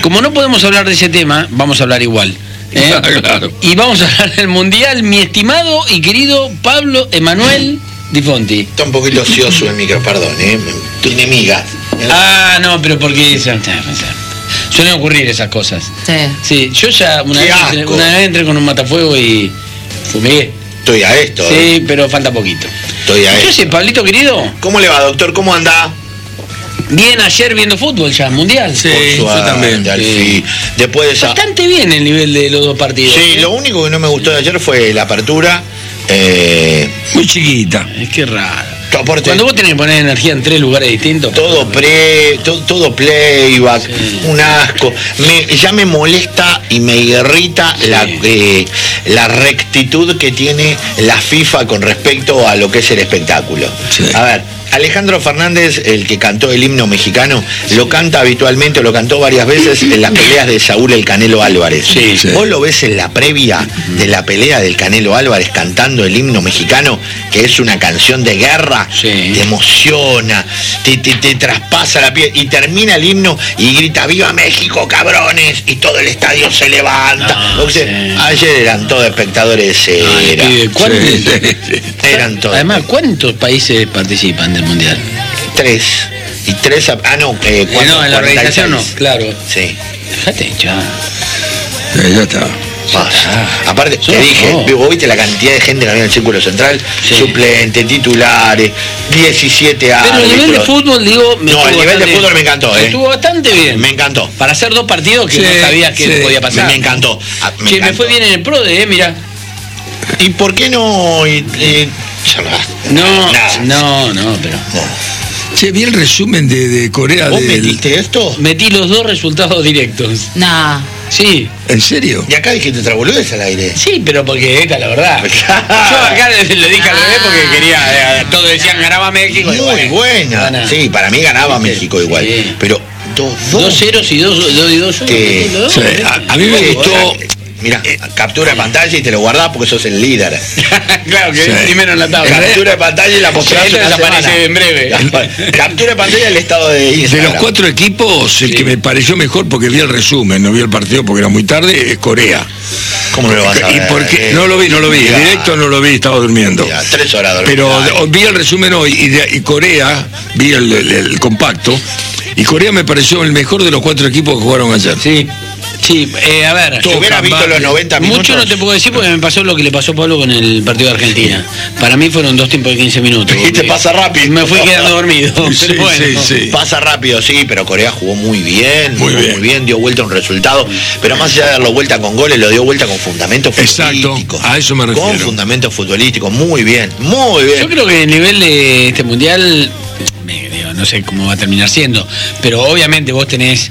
Como no podemos hablar de ese tema, vamos a hablar igual. Claro. Y vamos a hablar del Mundial, mi estimado y querido Pablo Emanuel Di Fonti. Está un poquito ocioso el micro, perdón, tiene migas. Ah, no, pero porque suelen ocurrir esas cosas. Sí, yo ya una vez entré con un matafuego y fumé. Estoy a esto. Sí, pero falta poquito. Estoy a esto. ¿Qué haces, Pablito querido? ¿Cómo le va, doctor? ¿Cómo anda? Bien, ayer viendo fútbol ya, Mundial. Sí, Por suerte, yo también. al fin. Después de esa... Bastante bien el nivel de los dos partidos. Sí, lo único que no me gustó de ayer fue la apertura. Muy chiquita. Es que raro. Aparte, Cuando vos tenés que poner energía en 3 lugares distintos. todo playback, un asco. Ya me molesta y me irrita la rectitud que tiene la FIFA con respecto a lo que es el espectáculo. Sí. A ver, Alejandro Fernández, el que cantó el himno mexicano, lo canta habitualmente, lo cantó varias veces en las peleas de Saúl el Canelo Álvarez. Sí, sí. Vos lo ves en la previa de la pelea del Canelo Álvarez cantando el himno mexicano, que es una canción de guerra, te emociona, te traspasa la piel, y termina el himno y grita ¡Viva México, cabrones! Y todo el estadio se levanta. Ayer eran todos espectadores, eran todos. Además, ¿cuántos países participan del Mundial? 3. Y 3, no, en la organización no, claro. Sí. Déjate ya. Ya está. Aparte, te dije, vos viste la cantidad de gente que había en el círculo central, suplente, titulares, 17 años. Pero el nivel de fútbol, digo... el nivel de fútbol me encantó, Estuvo bastante bien. Me encantó. Para hacer 2 partidos que no sabías que podía pasar. Me encantó. Me fue bien en el PRODE, mirá. ¿Y por qué no? No, pero... Che, vi el resumen de Corea. ¿Vos metiste esto? Metí los 2 resultados directos. Nah. Sí. ¿En serio? Y acá dijiste otra boludez al aire. Sí, pero porque esta es la verdad. Yo acá lo dije al revés porque quería... todos decían ganaba México. Muy buena. Sí, para mí ganaba México igual. Sí. Pero 2 ceros y 2 Sí. A mí me gustó... Mira, captura de pantalla y te lo guardás porque sos el líder. Claro, que es primero en la tabla. Captura de pantalla y la mostrás una desaparece semana. en breve. Captura de pantalla y el estado de Instagram. De los 4 equipos, el que me pareció mejor, porque vi el resumen, no vi el partido porque era muy tarde, es Corea. ¿Cómo no lo vas a ver? ¿Y por qué? No lo vi. En directo no lo vi, estaba durmiendo. 3 horas dormidas. Pero vi el resumen hoy y Corea, vi el compacto, y Corea me pareció el mejor de los 4 equipos que jugaron ayer. Sí, a ver, si hubiera visto los 90 minutos. Mucho no te puedo decir porque me pasó lo que le pasó a Pablo con el partido de Argentina. Para mí fueron 2 tiempos de 15 minutos. Y te pasa rápido. Me fui quedando dormido. Sí, pero bueno. sí. Pasa rápido, sí, pero Corea jugó muy bien, muy bien, dio vuelta a un resultado. Pero más allá de darlo vuelta con goles, lo dio vuelta con fundamentos futbolísticos. Exacto, a eso me refiero. Con fundamentos futbolísticos, muy bien, muy bien. Yo creo que el nivel de este mundial, no sé cómo va a terminar siendo, pero obviamente vos tenés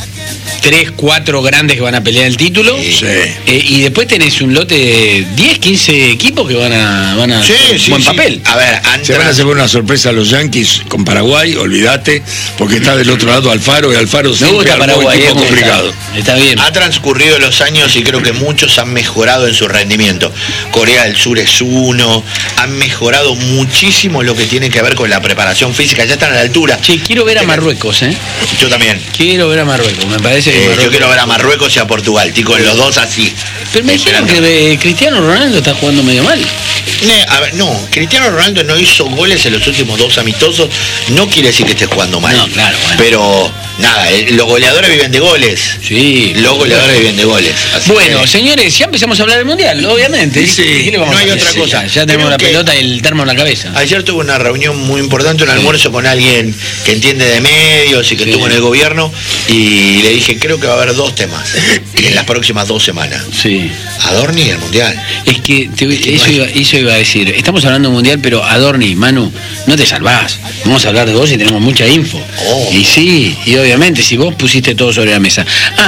3, 4 grandes que van a pelear el título. Sí. Y después tenés un lote de 10, 15 equipos que van a buen papel. A ver, se van a hacer una sorpresa a los Yankees con Paraguay, olvídate, porque está del otro lado Alfaro, y Alfaro siempre armó un equipo complicado. Está bien. Ha transcurrido los años y creo que muchos han mejorado en su rendimiento. Corea del Sur es uno, han mejorado muchísimo lo que tiene que ver con la preparación física, ya están a la altura. Che, quiero ver a Marruecos, Yo también. Quiero ver a Marruecos, me parece que yo quiero ver a Marruecos y a Portugal, con los dos así. Pero me dijeron que Cristiano Ronaldo está jugando medio mal. A ver, no, Cristiano Ronaldo no hizo goles en los últimos 2 amistosos, no quiere decir que esté jugando mal. No, claro, bueno. Pero nada, los goleadores viven de goles. Sí. Los goleadores viven de goles. Bueno, señores, ya empezamos a hablar del Mundial, obviamente. Sí, no hay otra cosa. Ya tenemos la pelota y el termo en la cabeza. Ayer tuve una reunión muy importante, un almuerzo con alguien que entiende de medios y que estuvo en el gobierno, y le dije, creo que va a haber 2 temas en las próximas 2 semanas. Sí. Adorni y el Mundial. Es que eso iba a decir. Estamos hablando de Mundial, pero Adorni, Manu, no te salvás. Vamos a hablar de vos y tenemos mucha info. Y sí, y obviamente, si vos pusiste todo sobre la mesa.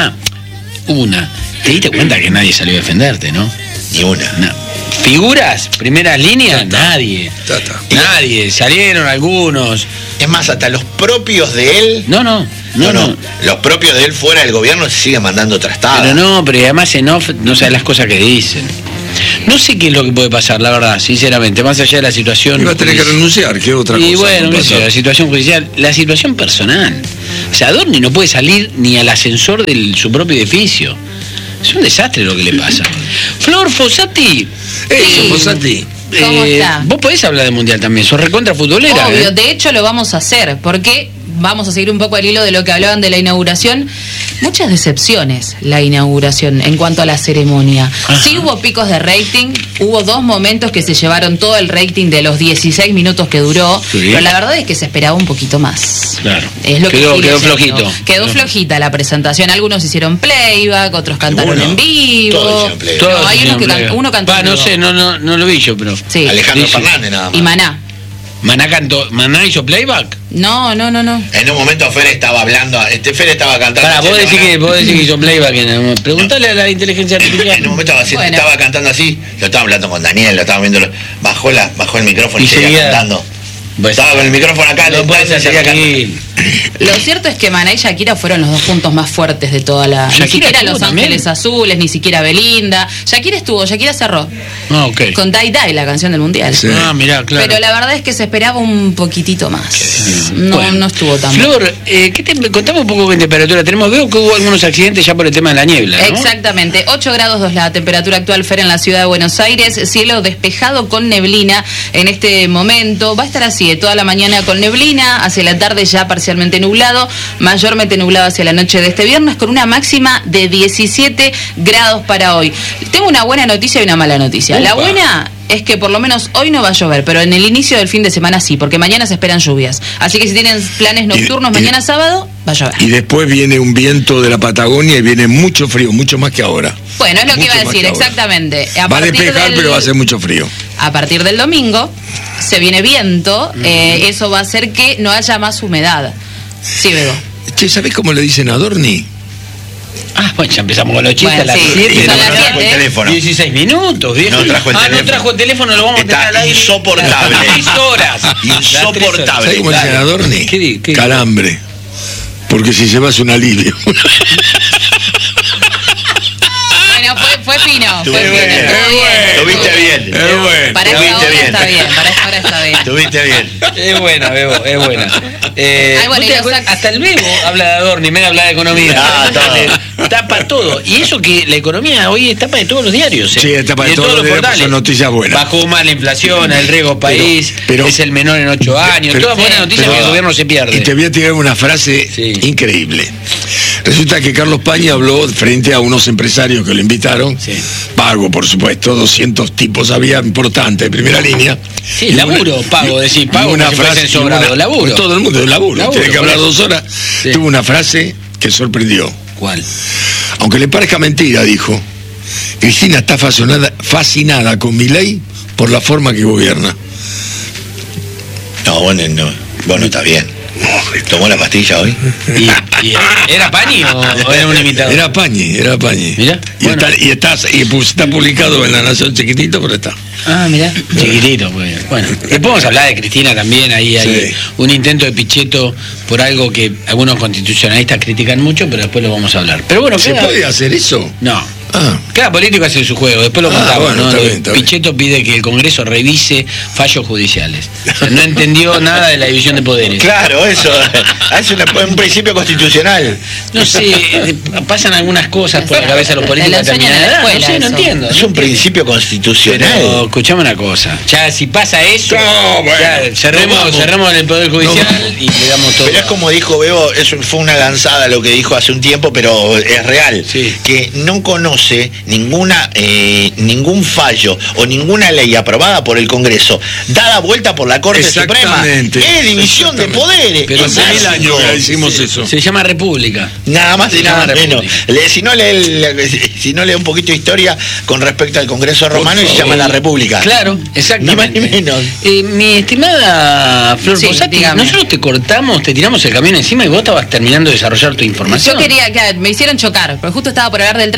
Te diste cuenta que nadie salió a defenderte, ¿no? Ni una. No. ¿Figuras? ¿Primeras líneas? Nadie. Nadie. Salieron algunos. Es más, hasta los propios de él. No. Los propios de él fuera del gobierno se siguen mandando trastadas. Pero además en off no sabes las cosas que dicen. No sé qué es lo que puede pasar, la verdad, sinceramente, más allá de la situación. Y va a tener que renunciar, ¿qué otra cosa? Y bueno, no sé, la situación judicial, la situación personal. O sea, Adorni no puede salir ni al ascensor de su propio edificio. Es un desastre lo que le pasa. Flor Fossati. Eso, Fossati. ¿Cómo está? Vos podés hablar de mundial también, sos recontra futbolera. Obvio, de hecho lo vamos a hacer, porque vamos a seguir un poco el hilo de lo que hablaban de la inauguración. Muchas decepciones la inauguración en cuanto a la ceremonia. Ajá. Sí hubo picos de rating, hubo 2 momentos que se llevaron todo el rating de los 16 minutos que duró, sí. Pero la verdad es que se esperaba un poquito más. Claro. Es lo quedó que flojito. Quedó flojita la presentación. Algunos hicieron playback, otros cantaron en vivo. Todos hay unos que uno cantó en vivo. No sé, no lo vi yo, pero. Sí. Alejandro Fernández nada más. Y Maná. ¿Maná hizo playback? No. En un momento Fer estaba hablando, Fer estaba cantando. Para, vos decís que hizo playback. Preguntale a la inteligencia artificial. En un momento estaba cantando así, lo estaba hablando con Daniel, lo estaba viendo, bajó el micrófono y seguía cantando. Estaba con el micrófono acá, no puede ser aquí. Lo cierto es que Maná y Shakira fueron los 2 puntos más fuertes de toda la... Ni siquiera Los Ángeles Azules, ni siquiera Belinda. Shakira cerró. Okay. Con Die Die, la canción del Mundial. Sí. Mirá, claro. Pero la verdad es que se esperaba un poquitito más. No estuvo tan Flor, contame un poco qué temperatura tenemos. Veo que hubo algunos accidentes ya por el tema de la niebla, ¿no? Exactamente. 8 grados 2 la temperatura actual, Fer, en la ciudad de Buenos Aires. Cielo despejado con neblina en este momento. Va a estar así toda la mañana con neblina, hacia la tarde ya parcialmente nublado, mayormente nublado hacia la noche de este viernes, con una máxima de 17 grados para hoy. Tengo una buena noticia y una mala noticia. Upa. La buena es que por lo menos hoy no va a llover, pero en el inicio del fin de semana sí, porque mañana se esperan lluvias. Así que si tienen planes nocturnos mañana sábado, va a llover. Y después viene un viento de la Patagonia y viene mucho frío, mucho más que ahora. Bueno, es lo que iba a decir, exactamente. Va a despejar, pero va a hacer mucho frío. A partir del domingo se viene viento, eso va a hacer que no haya más humedad. Sí, Bego. Che, ¿sabés cómo le dicen a Adorni? Bueno, ya empezamos con los chistes a las 7. No trajo el teléfono. 16 minutos, viejo. No trajo el teléfono. No trajo el teléfono, lo vamos a tener al aire. Insoportable. 6 horas. Insoportable. ¿Sabés cómo le dicen a Adorni? ¿Qué? Calambre. Porque si llevas un alivio. Bueno, fue fino. Fue fino. Tuviste bien. Es bueno. Para esta hora está bien. Para esta hora está bien. Tuviste bien. Es buena, Bebo, es buena. Hasta el Bebo habla de Adorni, me habla de economía. Tapa todo. Y eso que la economía hoy es tapa de todos los diarios. Sí, es tapa de todos los portales. Son noticias buenas. Bajó más la inflación, el riesgo país, es el menor en 8 años. Todas buenas noticias que el gobierno se pierde. Y te voy a tirar una frase increíble. Resulta que Carlos Pañi habló frente a unos empresarios que lo invitaron, pago por supuesto, 200 tipos había importantes de primera línea. Sí, laburo, pago, decir, pago una frase sobrado, laburo. Todo el mundo, laburo, tiene que hablar 2 horas. Tuvo una frase que sorprendió. ¿Cuál? Aunque le parezca mentira, dijo, Cristina está fascinada con Milei por la forma que gobierna. No, bueno, está bien. ¿Tomó la pastilla hoy? ¿Era Pañi o era un imitador? Era Pañi. Mirá. Y está publicado en La Nación chiquitito, pero está. Mirá, chiquitito, pues. Bueno, después vamos a hablar de Cristina también, ahí hay un intento de Pichetto por algo que algunos constitucionalistas critican mucho, pero después lo vamos a hablar. Pero bueno, ¿se puede hacer eso? No. Cada político hace su juego, después lo contamos, bueno, ¿no? Está bien. Pichetto pide que el Congreso revise fallos judiciales. O sea, no entendió nada de la división de poderes. Claro, eso. Es un principio constitucional. No sé, pasan algunas cosas por la cabeza de los políticos de terminada edad. No sé, no entiendo. Es un principio constitucional. Pero escuchame una cosa. Ya, si pasa eso, cerremos el Poder Judicial y le damos todo. Pero es como dijo Bebo, eso fue una lanzada lo que dijo hace un tiempo, pero es real. Que no conoce ningún fallo o ninguna ley aprobada por el Congreso dada vuelta por la Corte Suprema. Es división de poderes. Pero hace 1000 años que hicimos eso. Se llama República. Nada más y nada menos. Si no lee un poquito de historia con respecto al Congreso romano, y se llama la República. Claro, exactamente. Ni más ni menos. Mi estimada Flor Fossati, nosotros te cortamos, te tiramos el camión encima y vos estabas terminando de desarrollar tu información. Yo quería, me hicieron chocar, porque justo estaba por hablar del tránsito y me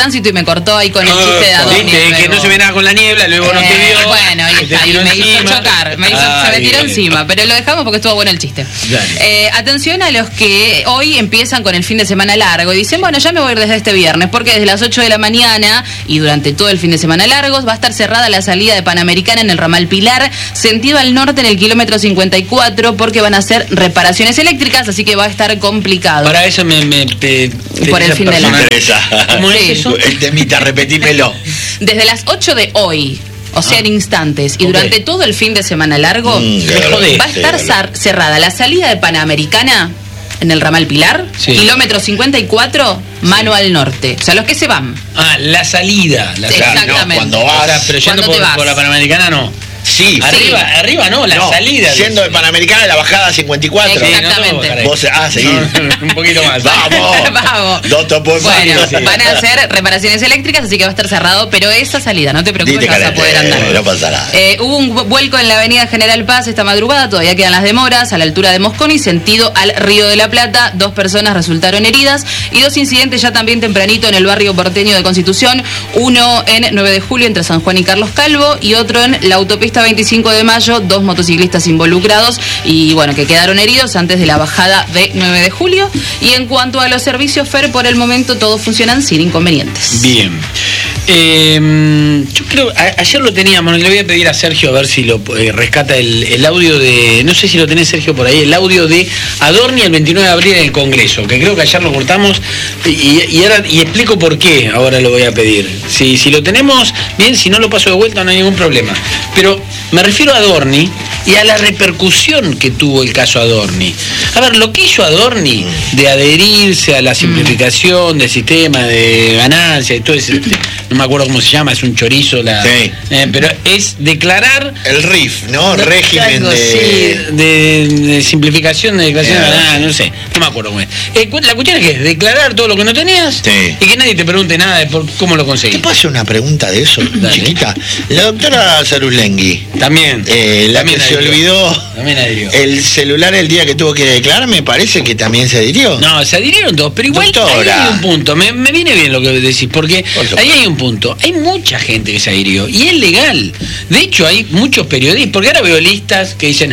cortó ahí con el chiste de Adorni. Que no se ve nada con la niebla, luego no te vio. Bueno, ahí está, y me hizo chocar, se me tiró encima, pero lo dejamos porque estuvo bueno el chiste. Atención a los que hoy empiezan con el fin de semana largo y dicen, bueno, ya me voy a ir desde este viernes, porque desde las 8 de la mañana y durante todo el fin de semana largo va a estar cerrada la salida de Panamericana en el ramal Pilar, sentido al norte en el kilómetro 54, porque van a hacer reparaciones eléctricas, así que va a estar complicado. Para eso por el fin de la ¿Cómo es eso? El temita, repetímelo. Desde las 8 de hoy, o sea, en instantes, y durante todo el fin de semana largo, va a estar cerrada la salida de Panamericana en el ramal Pilar, kilómetro 54, mano al norte. O sea, los que se van. La salida. Exactamente. No, cuando vas. O sea, pero yendo por la Panamericana no. Sí. Arriba no, la salida. Siendo de Panamericana la bajada 54. Exactamente. Vos, seguir. Un poquito más. Vamos. Bueno, van a hacer reparaciones eléctricas, así que va a estar cerrado, pero esa salida, no te preocupes, vas a poder andar. No pasa nada. Hubo un vuelco en la avenida General Paz esta madrugada, todavía quedan las demoras, a la altura de Mosconi, sentido al Río de la Plata. 2 personas resultaron heridas y 2 incidentes ya también tempranito en el barrio porteño de Constitución. Uno en 9 de julio entre San Juan y Carlos Calvo y otro en la autopista 25 de mayo, 2 motociclistas involucrados y bueno, que quedaron heridos antes de la bajada de 9 de julio. Y en cuanto a los servicios FER, por el momento todos funcionan sin inconvenientes. Bien. Yo creo, ayer lo teníamos, le voy a pedir a Sergio a ver si lo rescata el audio de, no sé si lo tenés, Sergio, por ahí, el audio de Adorni el 29 de abril en el Congreso, que creo que ayer lo cortamos y explico por qué, ahora lo voy a pedir. Si lo tenemos, bien, si no lo paso de vuelta no hay ningún problema. Pero me refiero a Adorni y a la repercusión que tuvo el caso Adorni. A ver, lo que hizo Adorni de adherirse a la simplificación del sistema de ganancia y todo ese, no me acuerdo cómo se llama, es un chorizo, pero es declarar el RIF, ¿no? Régimen de simplificación de declaración de ganancia, no sé, no me acuerdo cómo es. La cuestión es que es declarar todo lo que no tenías y que nadie te pregunte nada de cómo lo conseguís. ¿Te puedo hacer una pregunta de eso, chiquita? La doctora Sarulengui también la que se olvidó el celular el día que tuvo que declarar, me parece que también se adhirió. No, se adhirieron todos, pero igual ahí hay un punto, me viene bien lo que decís, porque ahí hay un punto, hay mucha gente que se adhirió y es legal. De hecho hay muchos periodistas, porque ahora veo listas que dicen,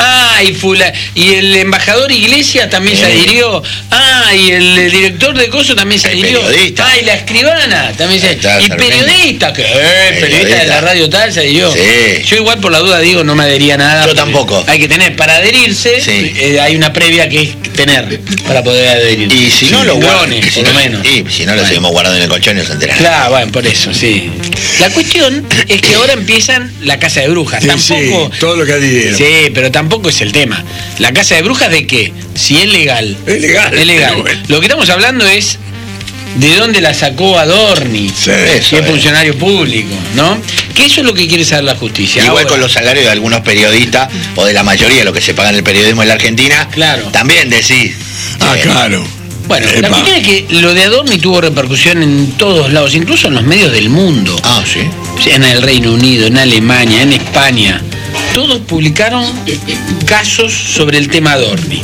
y el embajador Iglesias también se adhirió, y el director de Coso también se adhirió, y la escribana también se adhirió, y periodista periodista de la radio tal se adhirió. Yo igual por la duda digo, no me adhería a nada. Yo tampoco. Hay que tener, para adherirse, hay una previa que es tener para poder adherir. Y si no lo guardan, por lo menos. Y si no lo seguimos guardando en el colchón y no se enteran. Claro, bueno, por eso, sí. La cuestión es que ahora empiezan la casa de brujas. Tampoco. Todo lo que adhirieron. Sí, pero tampoco es el tema. ¿La casa de brujas de qué? Si es legal. Es legal. Es legal. Bueno. Lo que estamos hablando es de dónde la sacó Adorni, si es funcionario público, ¿no? Que eso es lo que quiere saber la justicia. Igual ahora, con los salarios de algunos periodistas, o de la mayoría de lo que se paga en el periodismo en la Argentina, también decís. Claro. Bueno, la cuestión es que lo de Adorni tuvo repercusión en todos lados, incluso en los medios del mundo. Sí. En el Reino Unido, en Alemania, en España. Todos publicaron casos sobre el tema Adorni.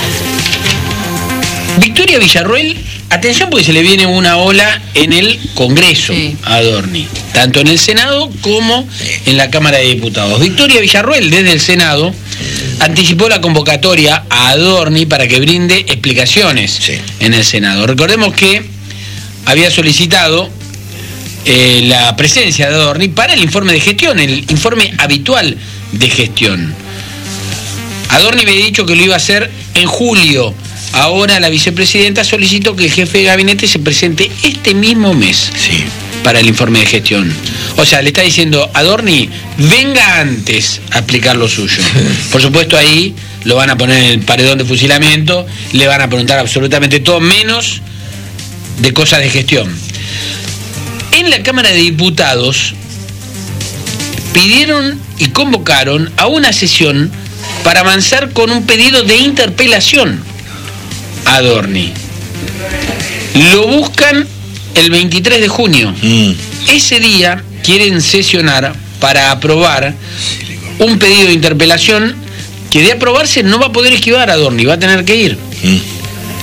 Victoria Villarroel, atención porque se le viene una ola en el Congreso a Adorni, tanto en el Senado como en la Cámara de Diputados. Victoria Villarroel, desde el Senado, anticipó la convocatoria a Adorni para que brinde explicaciones en el Senado. Recordemos que había solicitado la presencia de Adorni para el informe de gestión, el informe habitual de gestión. Adorni había dicho que lo iba a hacer en julio. Ahora la vicepresidenta solicitó que el jefe de gabinete se presente este mismo mes para el informe de gestión. O sea, le está diciendo, Adorni, venga antes a explicar lo suyo. Por supuesto, ahí lo van a poner en el paredón de fusilamiento, le van a preguntar absolutamente todo, menos de cosas de gestión. En la Cámara de Diputados pidieron y convocaron a una sesión para avanzar con un pedido de interpelación a Adorni. Lo buscan el 23 de junio. Ese día quieren sesionar para aprobar un pedido de interpelación que, de aprobarse, no va a poder esquivar a Adorni, va a tener que ir.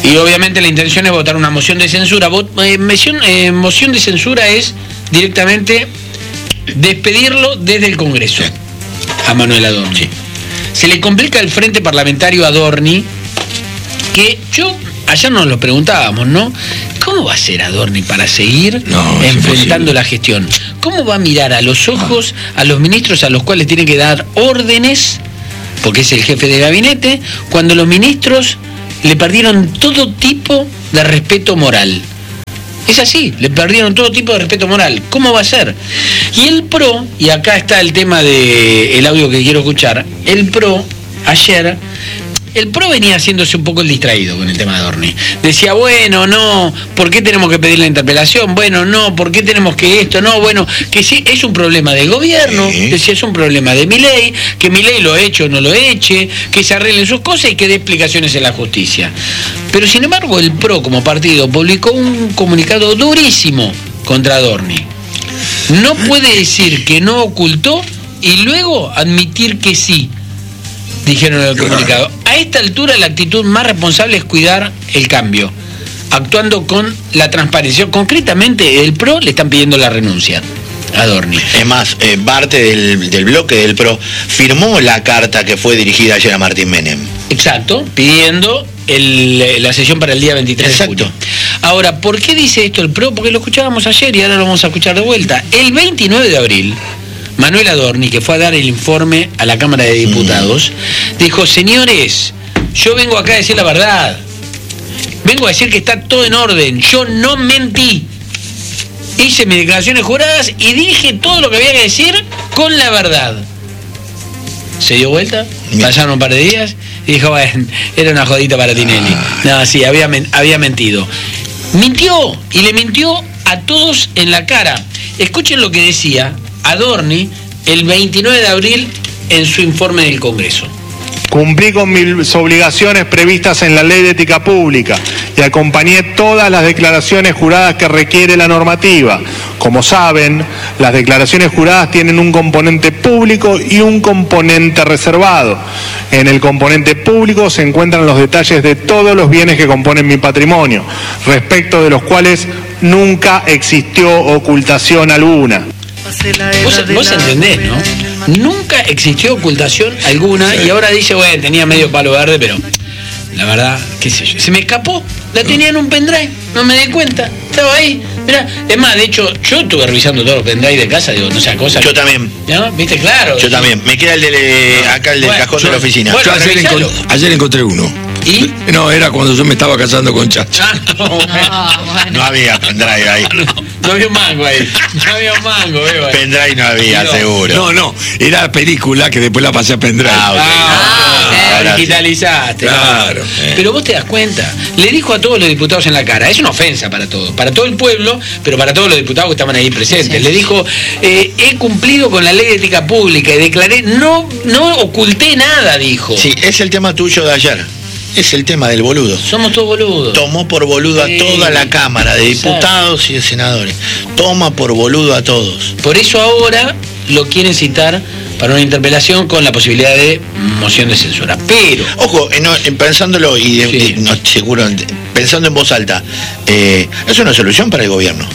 Y obviamente la intención es votar una moción de censura. Moción de censura es directamente despedirlo desde el Congreso a Manuel Adorni. Sí. Se le complica el frente parlamentario a Adorni, que ayer nos lo preguntábamos, ¿no? ¿Cómo va a ser Adorni para seguir enfrentando la gestión? ¿Cómo va a mirar a los ojos a los ministros a los cuales tiene que dar órdenes, porque es el jefe de gabinete, cuando los ministros le perdieron todo tipo de respeto moral? Es así, le perdieron todo tipo de respeto moral. ¿Cómo va a ser? Y el PRO, y acá está el tema del audio que quiero escuchar, el PRO ayer... El PRO venía haciéndose un poco el distraído con el tema de Adorni. Decía, bueno, no, ¿por qué tenemos que pedir la interpelación? Bueno, no, ¿por qué tenemos que esto? No, bueno, que sí, es un problema del gobierno, que sí es un problema de Milei, que Milei lo eche o no lo eche, que se arreglen sus cosas y que dé explicaciones en la justicia. Pero sin embargo, el PRO como partido publicó un comunicado durísimo contra Adorni. No puede decir que no ocultó y luego admitir que sí, dijeron en el comunicado. A esta altura la actitud más responsable es cuidar el cambio, actuando con la transparencia. Concretamente, el PRO le están pidiendo la renuncia a Adorni. Es más, parte del bloque del PRO firmó la carta que fue dirigida ayer a Martín Menem. Exacto, pidiendo la sesión para el día 23 de julio. Ahora, ¿por qué dice esto el PRO? Porque lo escuchábamos ayer y ahora lo vamos a escuchar de vuelta. El 29 de abril... Manuel Adorni, que fue a dar el informe a la Cámara de Diputados, dijo, señores, yo vengo acá a decir la verdad, vengo a decir que está todo en orden, yo no mentí, hice mis declaraciones juradas y dije todo lo que había que decir con la verdad. Se dio vuelta, pasaron un par de días y dijo, bueno, era una jodita para Tinelli. No, sí, había mentido. Mintió y le mintió a todos en la cara. Escuchen lo que decía Adorni el 29 de abril en su informe del Congreso. Cumplí con mis obligaciones previstas en la Ley de Ética Pública y acompañé todas las declaraciones juradas que requiere la normativa. Como saben, las declaraciones juradas tienen un componente público y un componente reservado. En el componente público se encuentran los detalles de todos los bienes que componen mi patrimonio, respecto de los cuales nunca existió ocultación alguna. Vos entendés, ¿no? Nunca existió ocultación alguna y ahora dice, bueno, tenía medio palo verde, pero la verdad, qué sé yo, se me escapó, la tenía en un pendrive, no me di cuenta, estaba ahí. Mirá, es más, de hecho, yo estuve revisando todos los pendrives de casa, digo, no sea cosa. Yo también. ¿No? ¿Viste? Claro. Yo también. Me queda el acá el del cajón de la oficina. Bueno, ayer encontré uno. ¿Y? No, era cuando yo me estaba casando con Chacha. No había pendrive ahí. No había un mango ahí. No había un mango, veo. Pendrive no había, seguro. No, era película que después la pasé a pendrive. Digitalizaste. Claro. Pero vos te das cuenta, le dijo a todos los diputados en la cara, es una ofensa para todos, para todo el pueblo, pero para todos los diputados que estaban ahí presentes. Sí. Le dijo, he cumplido con la Ley de Ética Pública y declaré, no oculté nada, dijo. Sí, es el tema tuyo de ayer. Es el tema del boludo. Somos todos boludos. Tomó por boludo a toda la Cámara de Diputados y de Senadores. Toma por boludo a todos. Por eso ahora lo quieren citar para una interpelación con la posibilidad de moción de censura. Pero... Ojo, pensándolo seguro, pensando en voz alta, es una solución para el gobierno.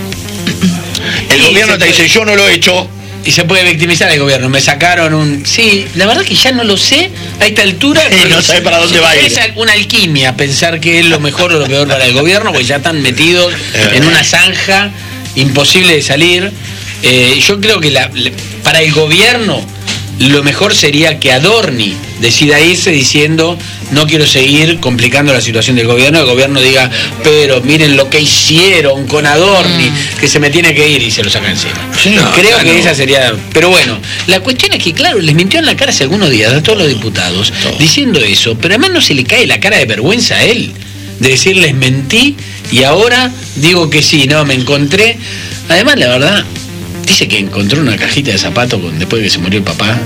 El gobierno te dice, yo no lo he hecho. Y se puede victimizar el gobierno. Me sacaron un... Sí, la verdad que ya no lo sé a esta altura. No sabe para dónde va a ir. Es una alquimia pensar que es lo mejor o lo peor para el gobierno, porque ya están metidos en una zanja imposible de salir. Yo creo que para el gobierno lo mejor sería que Adorni decida irse diciendo, no quiero seguir complicando la situación del gobierno. El gobierno diga, pero miren lo que hicieron con Adorni, que se me tiene que ir, y se lo saca encima. Sí, creo que esa sería... Pero bueno, la cuestión es que, claro, les mintió en la cara hace algunos días a todos los diputados diciendo eso, pero además no se le cae la cara de vergüenza a él de decirles mentí y ahora digo que sí, no, me encontré. Además, la verdad, dice que encontró una cajita de zapatos después de que se murió el papá.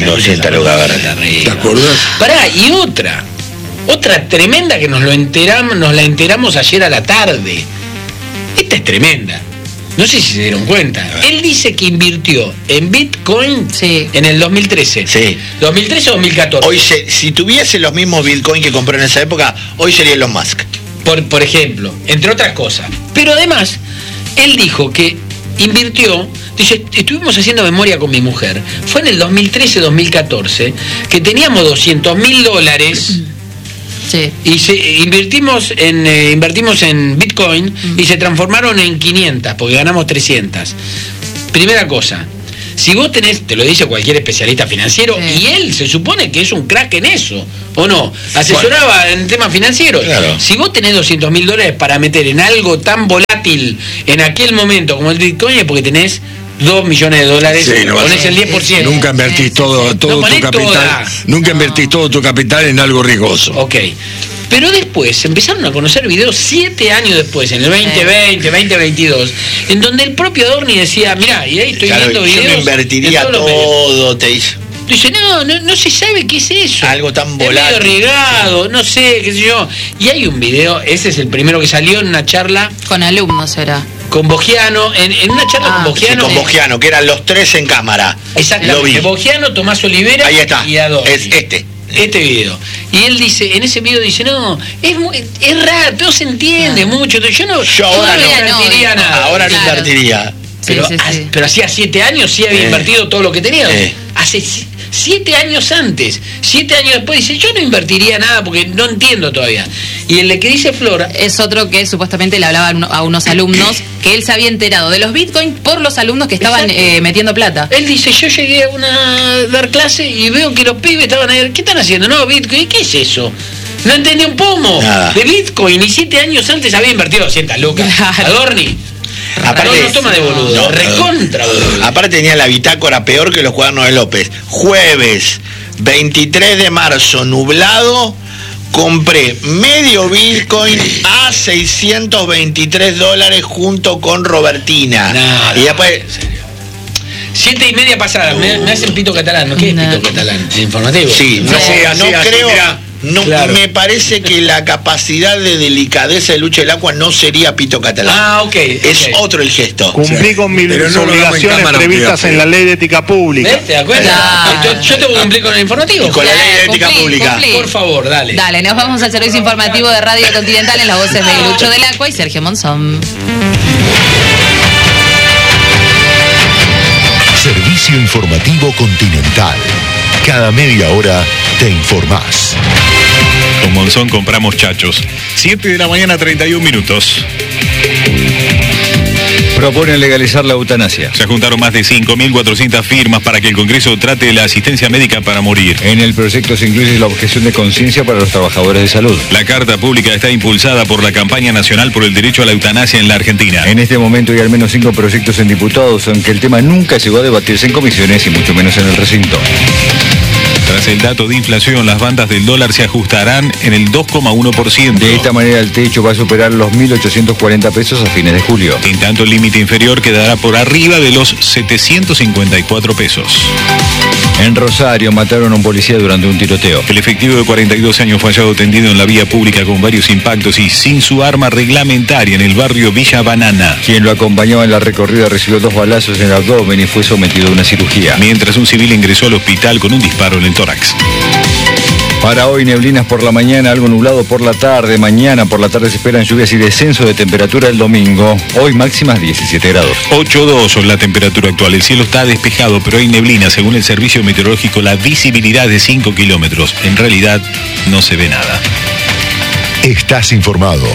¿Te acuerdas? Pará, y otra tremenda que nos la enteramos ayer a la tarde. Esta es tremenda. No sé si se dieron cuenta. Él dice que invirtió en Bitcoin en el 2013. Sí. 2013 o 2014. Hoy si tuviese los mismos Bitcoin que compró en esa época, hoy sería Elon Musk. por ejemplo, entre otras cosas. Pero además, él dijo que invirtió, dice, estuvimos haciendo memoria con mi mujer, fue en el 2013-2014, que teníamos $200.000 sí. y invertimos en Bitcoin y se transformaron en 500, porque ganamos 300. Primera cosa, si vos tenés, te lo dice cualquier especialista financiero, sí. Y él se supone que es un crack en eso, ¿o no? Asesoraba en temas financieros. Claro. Si vos tenés $200.000 para meter en algo tan volátil en aquel momento como el Bitcoin, es porque tenés $2 millones, sí, no, ponés el 10%. Nunca invertís todo tu capital. Nunca invertís todo tu capital en algo riesgoso. Ok. Pero después empezaron a conocer videos 7 años después, en el 2020, 2022, en donde el propio Adorni decía, mirá, y ahí estoy viendo videos. Yo me invertiría todo, te dice. Dice, no se sabe qué es eso. Algo tan volátil. Medio regado, no sé, qué sé yo. Y hay un video, ese es el primero que salió en una charla. Con alumnos era. Con Bogiano, en una charla con Bogiano. Sí, con Bogiano, que eran los 3 en cámara. Exactamente. Bogiano, Tomás Olivera. Ahí está. Y Adorni. Es este video. Y él dice, en ese video dice, no, es raro, todo se entiende mucho. Yo ahora no invertiría nada. Ahora no invertiría. Pero hacía 7 años sí había invertido todo lo que tenía. Hace 7 años antes. 7 años después dice, yo no invertiría nada porque no entiendo todavía. Y el que dice Flor es otro que supuestamente le hablaba a unos alumnos que él se había enterado de los bitcoins por los alumnos que estaban metiendo plata. Él dice, yo llegué a dar clase y veo que los pibes estaban ahí, ¿qué están haciendo? No, bitcoin, ¿qué es eso? No entendí un pomo de bitcoin, y 7 años antes había invertido 200 lucas. Claro. Adorni. Aparte, no toma de boludo, recontra boludo. Aparte tenía la bitácora peor que los cuadernos de López. Jueves 23 de marzo, nublado, compré medio Bitcoin a $623 junto con Robertina. Y después 7:30 pasadas, me hacen pito catalán, ¿no? ¿Qué es pito catalán? ¿Informativo? Sí, no creo. No, claro. Me parece que la capacidad de delicadeza de Lucho del Agua no sería pito catalán. Ok. Es otro el gesto. Cumplí con mis obligaciones previstas en la ley de ética pública. ¿Ves? ¿Te acuerdas? Yo tengo que cumplir con el informativo. Y con la ley de ética pública. Cumplí. Por favor, dale. Dale, nos vamos al servicio informativo de Radio Continental en las voces de Lucho del Agua y Sergio Monzón. Servicio informativo Continental. Cada media hora te informás. Con Monzón compramos chachos. 7 de la mañana, 31 minutos. Proponen legalizar la eutanasia. Se juntaron más de 5.400 firmas para que el Congreso trate la asistencia médica para morir. En el proyecto se incluye la objeción de conciencia para los trabajadores de salud. La carta pública está impulsada por la campaña nacional por el derecho a la eutanasia en la Argentina. En este momento hay al menos 5 proyectos en diputados, aunque el tema nunca llegó a debatirse en comisiones y mucho menos en el recinto. Tras el dato de inflación, las bandas del dólar se ajustarán en el 2,1%. De esta manera el techo va a superar los 1.840 pesos a fines de julio. En tanto, el límite inferior quedará por arriba de los 754 pesos. En Rosario mataron a un policía durante un tiroteo. El efectivo de 42 años fue hallado tendido en la vía pública con varios impactos y sin su arma reglamentaria en el barrio Villa Banana. Quien lo acompañaba en la recorrida recibió 2 balazos en el abdomen y fue sometido a una cirugía. Mientras un civil ingresó al hospital con un disparo en el tórax. Para hoy neblinas por la mañana, algo nublado por la tarde. Mañana por la tarde se esperan lluvias y descenso de temperatura el domingo. Hoy máximas 17 grados. 8,2 son la temperatura actual. El cielo está despejado, pero hay neblina. Según el servicio meteorológico, la visibilidad es de 5 kilómetros. En realidad, no se ve nada. Estás informado.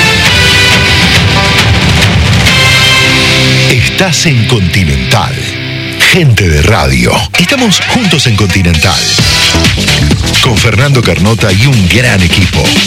Estás en Continental. Gente de radio. Estamos juntos en Continental. Con Fernando Carnota y un gran equipo.